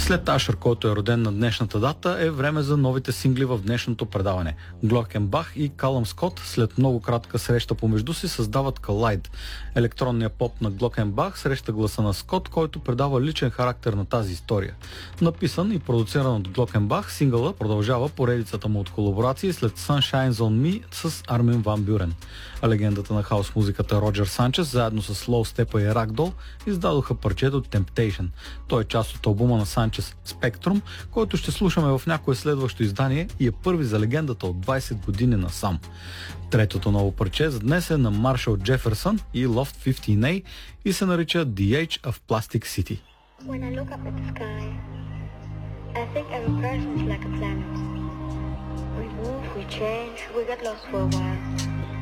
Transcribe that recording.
След Ашър, който е роден на днешната дата, е време за новите сингли в днешното предаване. Глокенбах и Калъм Скот след много кратка среща помежду си създават Collide. Електронният поп на Глокенбах среща гласа на Скот, който предава личен характер на тази история. Написан и продуциран от Глокенбах, сингъла продължава поредицата му от колаборации след Sunshine on Me с Армин Ван Бюрен. А легендата на хаос музиката Роджер Санчес заедно с Low Steppa и Ragdoll издадоха парчето Temptation. Той е част от албума на Санчес Spectrum, който ще слушаме в някое следващо издание и е първи за легендата от 20 години насам. Третото ново парче за днес е на Маршал Джеферсън и Loft 15A и се нарича The Age of Plastic City. When I look up at the sky, I think every person is like a planet. We move, we change, we get lost for a while.